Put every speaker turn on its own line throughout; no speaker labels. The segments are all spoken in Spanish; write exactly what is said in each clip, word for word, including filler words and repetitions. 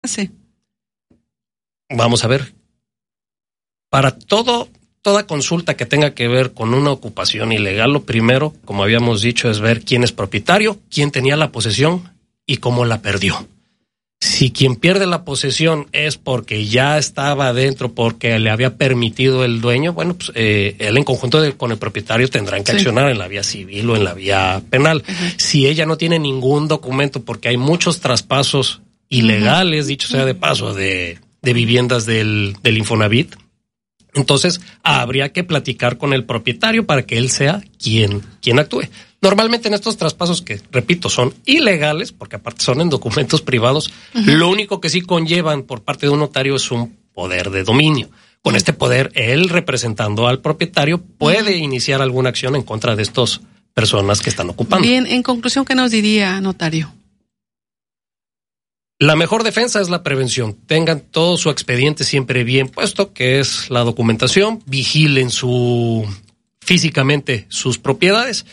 Sí.
Vamos a ver. Para todo, toda consulta que tenga que ver con una ocupación ilegal, lo primero, como habíamos dicho, es ver quién es propietario, quién tenía la posesión y cómo la perdió. Si quien pierde la posesión es porque ya estaba adentro, porque le había permitido el dueño, bueno, pues eh, él en conjunto de, con el propietario tendrán que sí. accionar en la vía civil o en la vía penal. Uh-huh. Si ella no tiene ningún documento, porque hay muchos traspasos ilegales, uh-huh. dicho sea de paso, de, de viviendas del, del Infonavit, entonces habría que platicar con el propietario para que él sea quien, quien actúe. Normalmente en estos traspasos que, repito, son ilegales, porque aparte son en documentos privados, uh-huh. lo único que sí conllevan por parte de un notario es un poder de dominio. Con uh-huh. este poder, él representando al propietario puede uh-huh. iniciar alguna acción en contra de estas personas que están ocupando.
Bien, en conclusión, ¿qué nos diría, notario?
La mejor defensa es la prevención. Tengan todo su expediente siempre bien puesto, que es la documentación, vigilen su físicamente sus propiedades.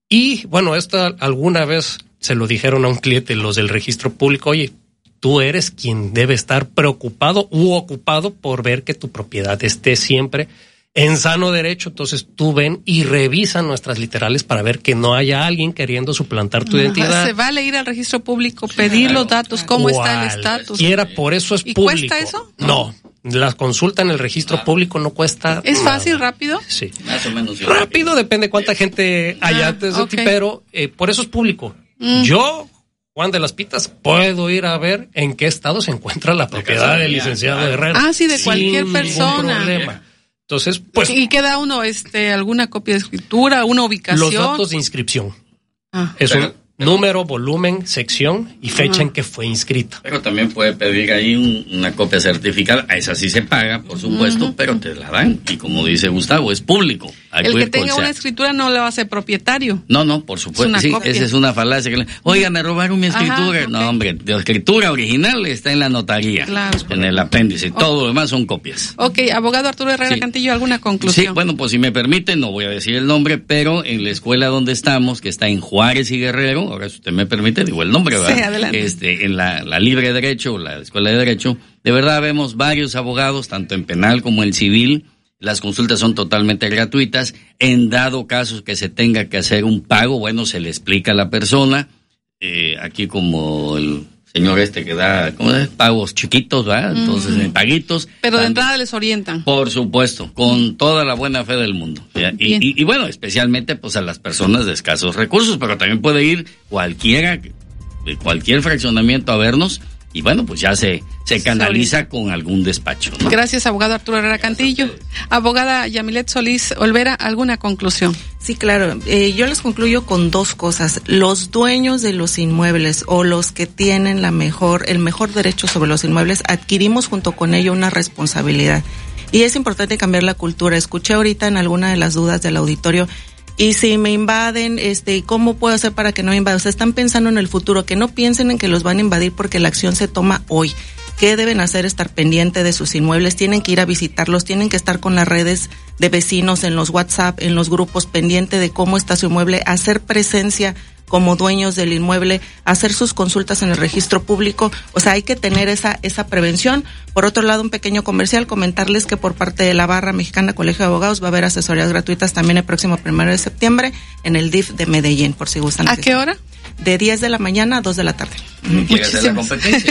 Y bueno, esto alguna vez se lo dijeron a un cliente los del registro público, oye, tú eres quien debe estar preocupado u ocupado por ver que tu propiedad esté siempre en sano derecho. Entonces tú ven y revisa nuestras literales para ver que no haya alguien queriendo suplantar tu identidad.
Se vale ir al registro público, pedir claro, los datos, cómo está el estatus.
Quiera, por eso es
¿Y
público.
¿Cuesta eso?
No. La consulta en el registro ah. público no cuesta
¿Es
nada.
fácil, rápido?
Sí.
Más o menos.
Rápido, rápido depende cuánta gente haya ah, antes de okay. ti, pero eh, por eso es público. Mm. Yo, Juan de las Pitas, puedo ir a ver en qué estado se encuentra la propiedad del licenciado ah. Herrera.
Ah, sí, de cualquier persona.
Problema. Entonces, pues.
¿Y queda uno, este, alguna copia de escritura, una ubicación?
Los datos de inscripción.
Ah.
Es un número, volumen, sección y fecha uh-huh. en que fue inscrita.
Pero también puede pedir ahí un, una copia certificada. A esa sí se paga, por supuesto, uh-huh. pero te la dan. Y como dice Gustavo, es público. Hay
el que tenga una escritura no le va a ser propietario.
No, no, por supuesto. Sí, copia. Esa es una falacia. Que le... Oiga, me robaron mi escritura. Ajá, okay. No, hombre, la escritura original está en la notaría. Claro. En el apéndice. Okay. Todo lo demás son copias.
Ok, abogado Arturo Herrera sí. Cantillo, ¿alguna conclusión?
Sí, bueno, pues si me permite, no voy a decir el nombre, pero en la escuela donde estamos, que está en Juárez y Guerrero, ahora si usted me permite, digo el nombre, ¿verdad?
Sí, adelante.
Este, en la, la Libre Derecho, la Escuela de Derecho, de verdad vemos varios abogados, tanto en penal como en civil. Las consultas son totalmente gratuitas. En dado caso que se tenga que hacer un pago, bueno, se le explica a la persona. Eh, aquí como el señor este que da, ¿cómo es? Pagos chiquitos, ¿verdad? Entonces, mm. en paguitos.
Pero de entrada les orientan.
Por supuesto, con toda la buena fe del mundo. Y, y, y bueno, especialmente pues a las personas de escasos recursos, pero también puede ir cualquiera, de cualquier fraccionamiento a vernos. Y bueno, pues ya se, se canaliza Solís. Con algún despacho, ¿no?
Gracias, abogado Arturo Herrera Cantillo. Abogada Yamilet Solís Olvera, ¿alguna conclusión?
Sí, claro. Eh, yo les concluyo con dos cosas. Los dueños de los inmuebles o los que tienen la mejor, el mejor derecho sobre los inmuebles, adquirimos junto con ello una responsabilidad. Y es importante cambiar la cultura. Escuché ahorita en alguna de las dudas del auditorio, y si me invaden, este, ¿cómo puedo hacer para que no me invadan? O sea, están pensando en el futuro, que no piensen en que los van a invadir porque la acción se toma hoy. ¿Qué deben hacer? Estar pendiente de sus inmuebles, tienen que ir a visitarlos, tienen que estar con las redes de vecinos, en los WhatsApp, en los grupos, pendiente de cómo está su inmueble, hacer presencia como dueños del inmueble, hacer sus consultas en el registro público. O sea, hay que tener esa esa prevención. Por otro lado, un pequeño comercial, comentarles que por parte de la Barra Mexicana Colegio de Abogados va a haber asesorías gratuitas también el próximo primero de septiembre en el D I F de Medellín, por si gustan.
¿A qué hora?
De diez de la mañana a dos de la tarde.
Muchísimas.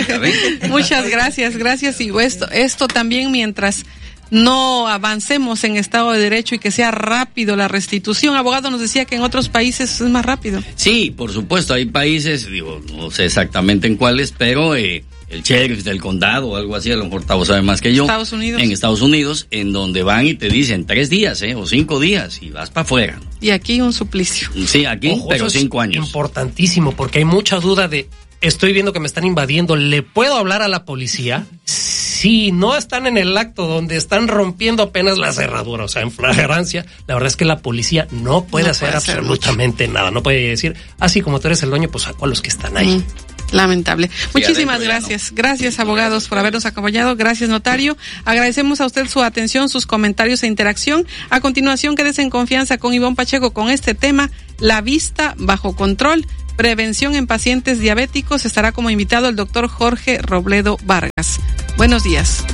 Muchas gracias, gracias. Y esto, esto también mientras no avancemos en Estado de Derecho y que sea rápido la restitución. Abogado nos decía que en otros países es más rápido.
Sí, por supuesto, hay países, digo, no sé exactamente en cuáles, pero eh, el sheriff del condado o algo así, a lo mejor Tavo sabe más que yo.
Estados Unidos.
En Estados Unidos, en donde van y te dicen tres días, eh, o cinco días, y vas para afuera.
Y aquí un suplicio.
Sí, aquí, Ojo, pero cinco años.
Importantísimo, porque hay mucha duda de, estoy viendo que me están invadiendo, ¿le puedo hablar a la policía? Si no están en el acto donde están rompiendo apenas la cerradura, o sea, en flagrancia, la verdad es que la policía no puede no hacer puede absolutamente hacer nada. No puede decir, así ah, como tú eres el dueño, pues saco a los que están ahí. Mm.
Lamentable. Sí, muchísimas gracias. No. Gracias, abogados, por habernos acompañado. Gracias, notario. Agradecemos a usted su atención, sus comentarios e interacción. A continuación, quédese en confianza con Ivonne Pacheco con este tema, la vista bajo control. prevención en pacientes diabéticos. Estará como invitado el doctor Jorge Robledo Vargas. Buenos días.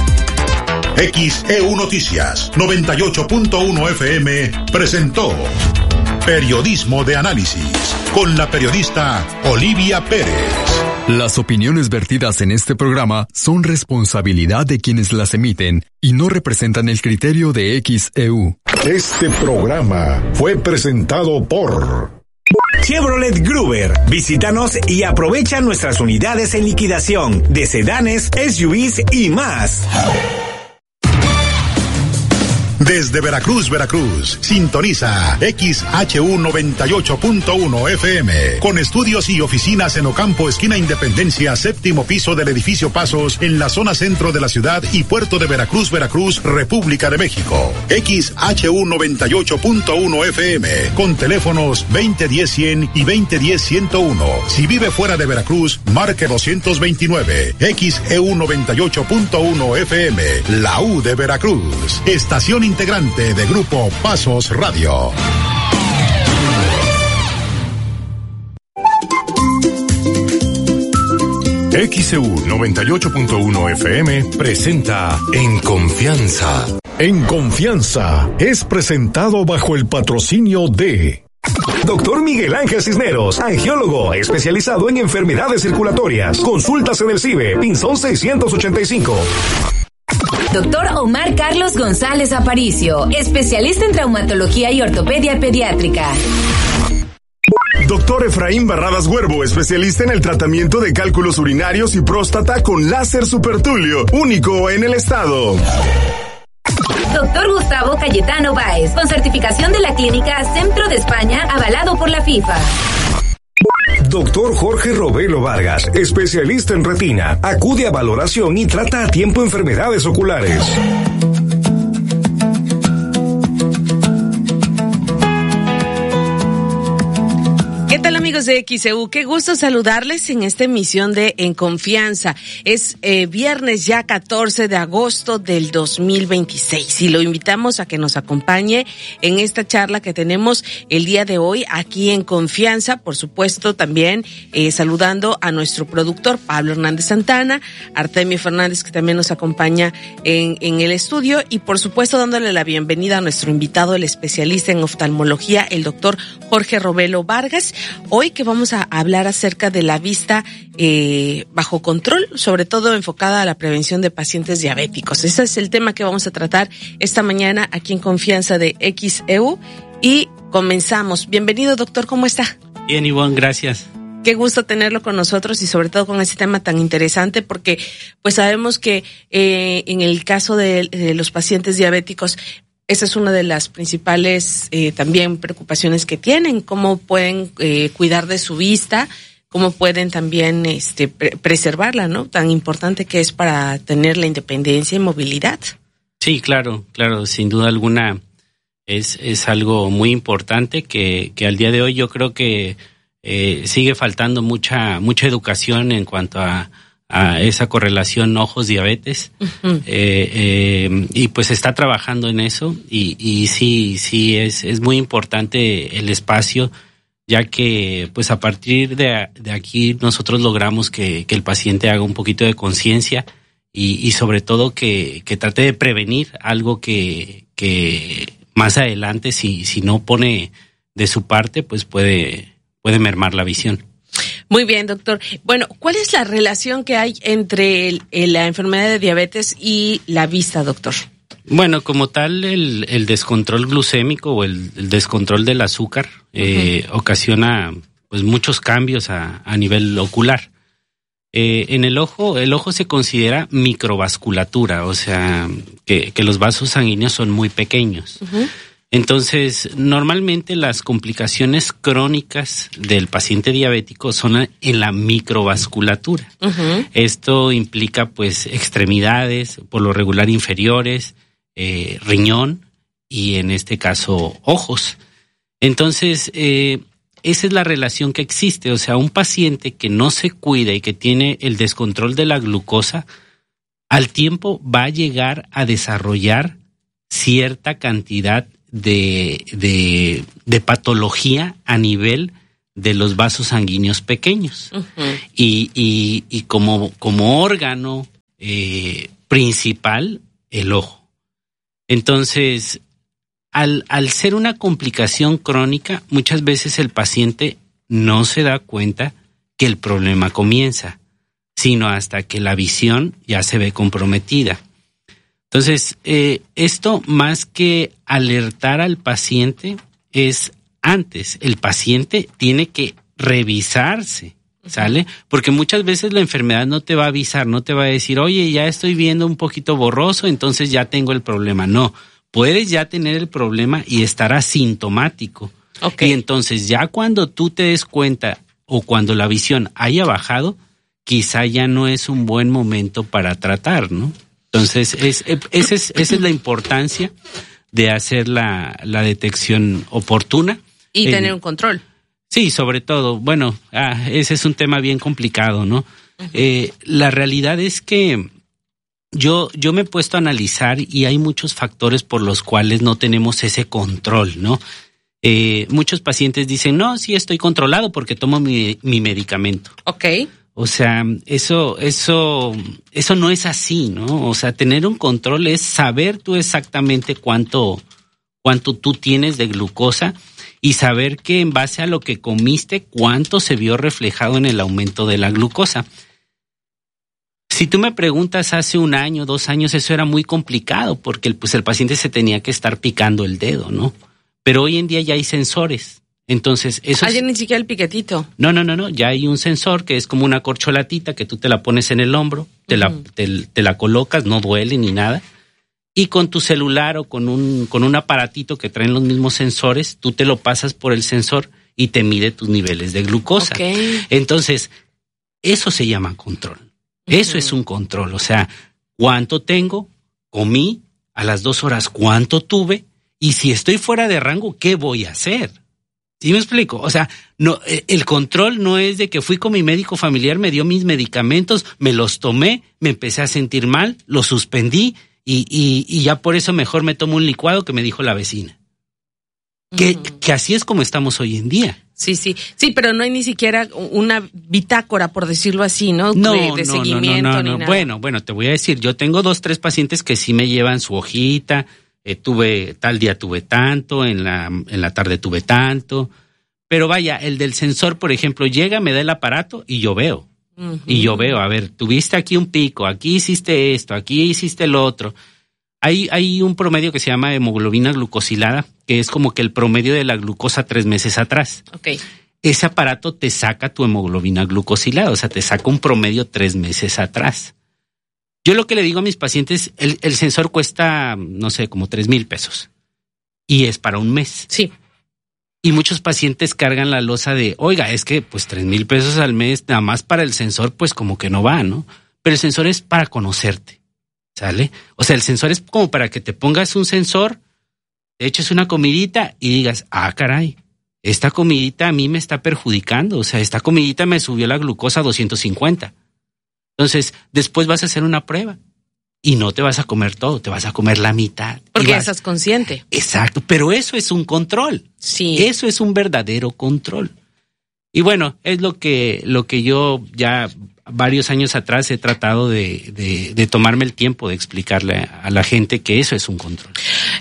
X E U Noticias noventa y ocho punto uno F M presentó Periodismo de Análisis con la periodista Olivia Pérez.
Las opiniones vertidas en este programa son responsabilidad de quienes las emiten y no representan el criterio de X E U.
Este programa fue presentado por
Chevrolet Gruber. Visítanos y aprovecha nuestras unidades en liquidación de sedanes, S U Vs y más.
Desde Veracruz, Veracruz, sintoniza X H U noventa y ocho punto uno F M, con estudios y oficinas en Ocampo, esquina Independencia, séptimo piso del edificio Pasos, en la zona centro de la ciudad y puerto de Veracruz, Veracruz, República de México. X H U noventa y ocho punto uno F M, con teléfonos veinte diez cien y veinte diez ciento uno. Si vive fuera de Veracruz, marque doscientos veintinueve. X E U noventa y ocho punto uno F M, la U de Veracruz. Estación integrante de Grupo Pasos Radio.
X E U noventa y ocho punto uno F M presenta En Confianza.
En Confianza es presentado bajo el patrocinio de
Doctor Miguel Ángel Cisneros, angiólogo especializado en enfermedades circulatorias. Consultas en el C I B E, Pinzón seiscientos ochenta y cinco.
Doctor Omar Carlos González Aparicio, especialista en traumatología y ortopedia pediátrica.
Doctor Efraín Barradas Huervo, especialista en el tratamiento de cálculos urinarios y próstata con láser supertulio, único en el estado.
Doctor Gustavo Cayetano Báez, con certificación de la clínica Centro de España, avalado por la FIFA.
Doctor Jorge Robelo Vargas, especialista en retina, acude a valoración y trata a tiempo enfermedades oculares.
¿Qué tal, amigos de X E U? Qué gusto saludarles en esta emisión de En Confianza. Es eh, viernes ya catorce de agosto del dos mil veintiséis y lo invitamos a que nos acompañe en esta charla que tenemos el día de hoy aquí en Confianza. Por supuesto, también eh, saludando a nuestro productor Pablo Hernández Santana, Artemio Fernández, que también nos acompaña en, en el estudio, y por supuesto dándole la bienvenida a nuestro invitado, el especialista en oftalmología, el doctor Jorge Robelo Vargas. Hoy que vamos a hablar acerca de la vista eh, bajo control, sobre todo enfocada a la prevención de pacientes diabéticos. Ese es el tema que vamos a tratar esta mañana aquí en Confianza de X E U y comenzamos. Bienvenido, doctor, ¿cómo está?
Bien, Ivonne, gracias.
Qué gusto tenerlo con nosotros y sobre todo con este tema tan interesante, porque pues sabemos que eh, en el caso de, de los pacientes diabéticos, esa es una de las principales eh, también preocupaciones que tienen, cómo pueden eh, cuidar de su vista, cómo pueden también este, pre- preservarla, ¿no? Tan importante que es para tener la independencia y movilidad.
Sí, claro, claro, sin duda alguna es, es algo muy importante que, que al día de hoy yo creo que eh, sigue faltando mucha, mucha educación en cuanto a a esa correlación ojos-diabetes, uh-huh. eh, eh, y pues se está trabajando en eso, y, y sí, sí, es, es muy importante el espacio, ya que pues a partir de, de aquí nosotros logramos que, que el paciente haga un poquito de conciencia y, y sobre todo que, que trate de prevenir algo que, que más adelante, si, si no pone de su parte, pues puede, puede mermar la visión.
Muy bien, doctor. Bueno, ¿cuál es la relación que hay entre el, el, la enfermedad de diabetes y la vista, doctor?
Bueno, como tal, el, el descontrol glucémico o el, el descontrol del azúcar eh, uh-huh. ocasiona pues muchos cambios a, a nivel ocular. Eh, en el ojo, el ojo se considera microvasculatura, o sea, que, que los vasos sanguíneos son muy pequeños. Uh-huh. Entonces, normalmente las complicaciones crónicas del paciente diabético son en la microvasculatura. Uh-huh. Esto implica, pues, extremidades, por lo regular inferiores, eh, riñón y, en este caso, ojos. Entonces, eh, esa es la relación que existe. O sea, un paciente que no se cuida y que tiene el descontrol de la glucosa, al tiempo va a llegar a desarrollar cierta cantidad de, de, de patología a nivel de los vasos sanguíneos pequeños.
Uh-huh.
Y, y, y como, como órgano eh, principal, el ojo. Entonces, al, al ser una complicación crónica, muchas veces el paciente no se da cuenta que el problema comienza, sino hasta que la visión ya se ve comprometida. Entonces, eh, esto más que alertar al paciente es antes, el paciente tiene que revisarse, ¿sale? Porque muchas veces la enfermedad no te va a avisar, no te va a decir, oye, ya estoy viendo un poquito borroso, entonces ya tengo el problema. No, puedes ya tener el problema y estar asintomático. Okay. Y entonces ya cuando tú te des cuenta o cuando la visión haya bajado, quizá ya no es un buen momento para tratar, ¿no? Entonces, es, esa, es, esa es la importancia de hacer la, la detección oportuna.
Y
en,
tener un control.
Sí, sobre todo. Bueno, ah, ese es un tema bien complicado, ¿no? Uh-huh. Eh, la realidad es que yo, yo me he puesto a analizar y hay muchos factores por los cuales no tenemos ese control, ¿no? Eh, muchos pacientes dicen, no, sí estoy controlado porque tomo mi, mi medicamento.
Ok.
O sea, eso, eso, eso no es así, ¿no? O sea, tener un control es saber tú exactamente cuánto, cuánto tú tienes de glucosa y saber que en base a lo que comiste, cuánto se vio reflejado en el aumento de la glucosa. Si tú me preguntas hace un año, dos años, eso era muy complicado porque el, pues el paciente se tenía que estar picando el dedo, ¿no? Pero hoy en día ya hay sensores. Entonces, eso.
Ah, ya ni siquiera el piquetito.
No, no, no, no. Ya hay un sensor que es como una corcholatita que tú te la pones en el hombro, te, uh-huh. la, te, te la colocas, no duele ni nada. Y con tu celular o con un, con un aparatito que traen los mismos sensores, tú te lo pasas por el sensor y te mide tus niveles de glucosa.
Okay.
Entonces, eso se llama control. Uh-huh. Eso es un control. O sea, cuánto tengo, comí, a las dos horas cuánto tuve, y si estoy fuera de rango, ¿qué voy a hacer? ¿Sí me explico? O sea, no, el control no es de que fui con mi médico familiar, me dio mis medicamentos, me los tomé, me empecé a sentir mal, los suspendí y, y, y ya por eso mejor me tomo un licuado que me dijo la vecina. Uh-huh. Que, que así es como estamos hoy en día.
Sí, sí, sí, pero no hay ni siquiera una bitácora, por decirlo así, ¿no?
No,
de, de
no,
seguimiento
no, no, no,
ni
no.
nada.
Bueno, bueno, te voy a decir, yo tengo dos, tres pacientes que sí me llevan su hojita. Eh, tuve, tal día tuve tanto, en la, en la tarde tuve tanto, pero vaya, el del sensor, por ejemplo, llega, me da el aparato y yo veo, uh-huh. y yo veo, a ver, tuviste aquí un pico, aquí hiciste esto, aquí hiciste el otro. Hay, hay un promedio que se llama hemoglobina glucosilada, que es como que el promedio de la glucosa tres meses atrás.
Okay.
Ese aparato te saca tu hemoglobina glucosilada, o sea, te saca un promedio tres meses atrás. Yo lo que le digo a mis pacientes, el, el sensor cuesta, no sé, como tres mil pesos. Y es para un mes.
Sí.
Y muchos pacientes cargan la losa de, oiga, es que pues tres mil pesos al mes, nada más para el sensor, pues como que no va, ¿no? Pero el sensor es para conocerte, ¿sale? O sea, el sensor es como para que te pongas un sensor, te eches una comidita y digas, ah, caray, esta comidita a mí me está perjudicando. O sea, esta comidita me subió la glucosa a doscientos cincuenta. Entonces, después vas a hacer una prueba y no te vas a comer todo, te vas a comer la mitad.
Porque
vas...
ya estás consciente.
Exacto, pero eso es un control.
Sí.
Eso es un verdadero control. Y bueno, es lo que, lo que yo ya varios años atrás he tratado de, de, de tomarme el tiempo de explicarle a la gente que eso es un control.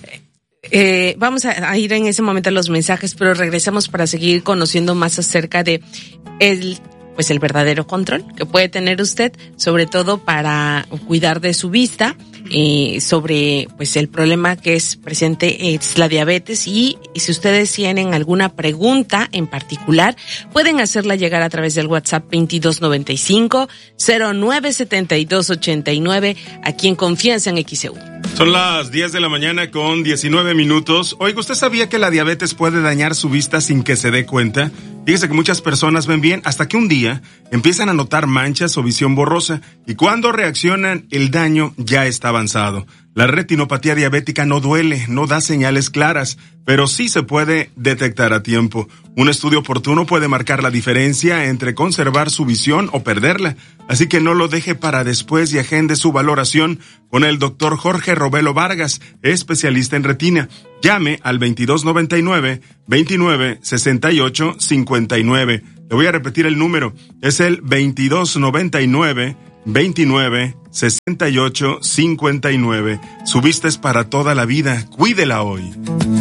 Eh, vamos a, a ir en ese momento a los mensajes, pero regresamos para seguir conociendo más acerca de el... pues el verdadero control que puede tener usted, sobre todo para cuidar de su vista, eh, sobre pues el problema que es presente es la diabetes, y, y si ustedes tienen alguna pregunta en particular, pueden hacerla llegar a través del WhatsApp veintidós noventa y cinco, cero nueve setenta y dos ochenta y nueve, aquí en Confianza en X E U.
Son las diez de la mañana con diecinueve minutos. Oiga, ¿usted sabía que la diabetes puede dañar su vista sin que se dé cuenta? Fíjese que muchas personas ven bien hasta que un día empiezan a notar manchas o visión borrosa, y cuando reaccionan el daño ya está avanzado. La retinopatía diabética no duele, no da señales claras, pero sí se puede detectar a tiempo. Un estudio oportuno puede marcar la diferencia entre conservar su visión o perderla. Así que no lo deje para después y agende su valoración con el doctor Jorge Robelo Vargas, especialista en retina. Llame al veintidós noventa y nueve, veintinueve, sesenta y ocho, cincuenta y nueve. Le voy a repetir el número. Es el veintidós noventa y nueve, veintinueve, sesenta y ocho, cincuenta y nueve. Su vista es para toda la vida. Cuídela hoy.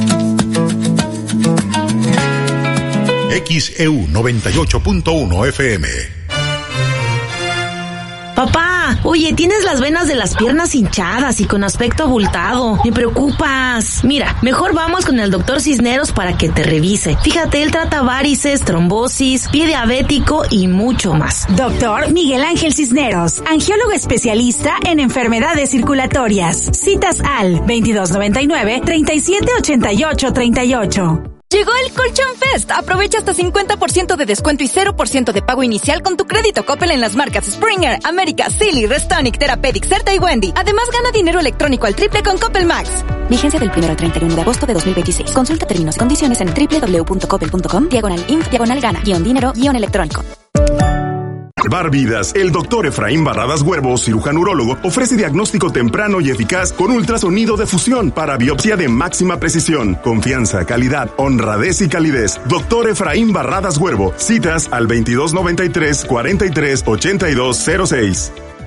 X E U noventa y ocho punto uno F M.
Papá, oye, tienes las venas de las piernas hinchadas y con aspecto abultado. Me preocupas. Mira, mejor vamos con el doctor Cisneros para que te revise. Fíjate, él trata varices, trombosis, pie diabético y mucho más.
Doctor Miguel Ángel Cisneros, angiólogo especialista en enfermedades circulatorias. Citas al veintidós noventa y nueve, treinta y siete ochenta y ocho treinta y ocho.
Llegó el Colchón Fest. Aprovecha hasta cincuenta por ciento de descuento y cero por ciento de pago inicial con tu crédito Coppel en las marcas Springer, América, Silly, Restonic, Therapeutic, Certa y Wendy. Además, gana dinero electrónico al triple con Coppel Max. Vigencia del primero al treinta y uno de agosto de dos mil veintiséis. Consulta términos y condiciones en doble u doble u doble u punto coppel punto com, diagonal inf, diagonal gana, guión dinero, guión electrónico.
Salvar vidas. El doctor Efraín Barradas Huervo, cirujano urólogo, ofrece diagnóstico temprano y eficaz con ultrasonido de fusión para biopsia de máxima precisión. Confianza, calidad, honradez y calidez. Doctor Efraín Barradas Huervo. Citas al veintidós noventa y tres, cuarenta y tres, ochenta y dos cero seis.